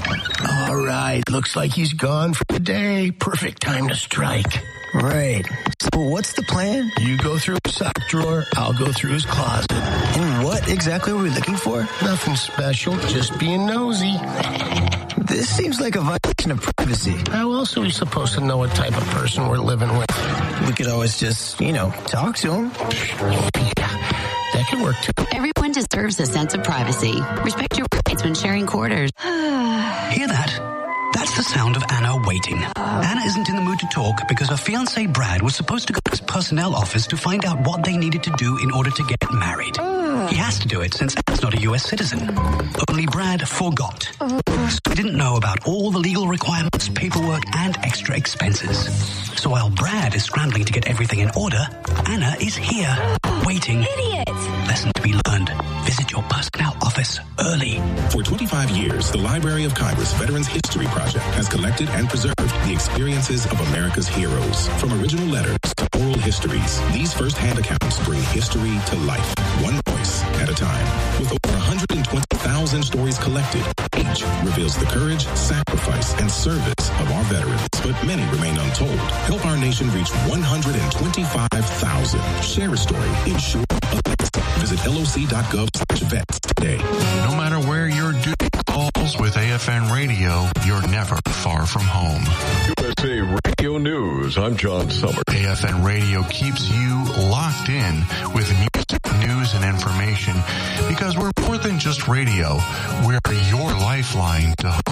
All right, looks like he's gone for the day. Perfect time to strike. Right. So what's the plan? You go through his sock drawer, I'll go through his closet. And what exactly are we looking for? Nothing special, just being nosy. This seems like a violation of privacy. How else are we supposed to know what type of person we're living with? We could always just, talk to him. Yeah, that could work too. Everyone deserves a sense of privacy. Respect your rights when sharing quarters. Hear that? That's the sound of Anna waiting. Anna isn't in the mood to talk because her fiancé Brad was supposed to go to his personnel office to find out what they needed to do in order to get married. He has to do it since Anna's not a U.S. citizen. Only Brad forgot. So he didn't know about all the legal requirements, paperwork, and extra expenses. So while Brad is scrambling to get everything in order, Anna is here, waiting. Idiot! Lesson to be learned. Visit your personnel office early. For 25 years, the Library of Congress Veterans History Project has collected and preserved the experiences of America's heroes. From original letters to oral histories, these first-hand accounts bring history to life, one voice at a time. With over 120,000 stories collected, each reveals the courage, sacrifice, and service of our veterans, but many remain untold. Help our nation reach 125,000. Share a story. Ensure a legacy. Visit loc.gov/vets today. No matter where your duty calls with AFN Radio, you're never far from home. USA Radio News, I'm John Summer. AFN Radio keeps you locked in with music, news, and information because we're more than just radio. We're your lifeline to home.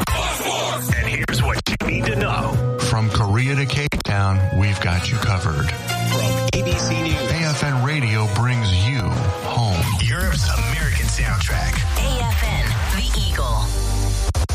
And here's what you need to know. From Korea to Cape Town, we've got you covered.